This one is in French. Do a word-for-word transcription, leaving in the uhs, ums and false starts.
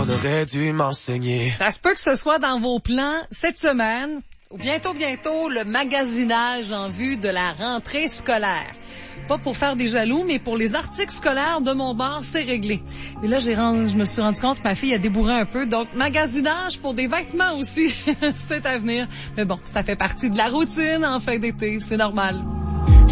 aurait dû m'enseigner. Ça se peut que ce soit dans vos plans cette semaine, ou bientôt, bientôt, le magasinage en vue de la rentrée scolaire. Pas pour faire des jaloux, mais pour les articles scolaires de mon bar, c'est réglé. Et là, j'ai rendu, je me suis rendu compte que ma fille a débourré un peu. Donc, magasinage pour des vêtements aussi, c'est à venir. Mais bon, ça fait partie de la routine en fin d'été, c'est normal.